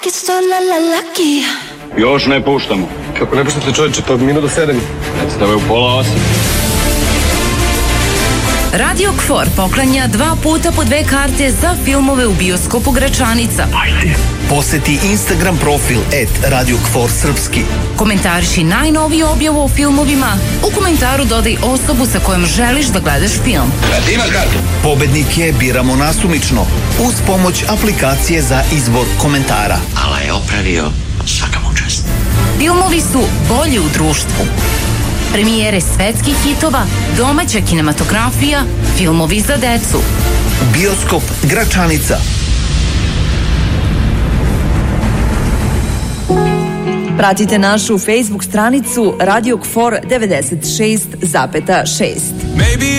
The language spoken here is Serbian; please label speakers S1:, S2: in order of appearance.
S1: Još ne puštamo.
S2: Kako ne puštate, čovječe, pa minut do 7.
S1: Predstave u 7:30.
S3: Radio KFOR poklanja 2 puta po 2 karte za filmove u bioskopu Gračanica.
S4: Ajde. Poseti Instagram profil @Radio KFOR Srpski.
S3: Komentariši najnoviju objavu o filmovima. U komentaru dodaj osobu sa kojom želiš da gledaš film.
S1: Imaš kartu?
S4: Pobednike biramo nasumično uz pomoć aplikacije za izbor komentara.
S5: Ala je opravio, svaka mu čast.
S3: Filmovi su bolji u društvu. Premijere svetskih hitova, domaća kinematografija, filmovi za decu.
S4: Bioskop Gračanica.
S6: Pratite našu Facebook stranicu Radio KFOR 96,6.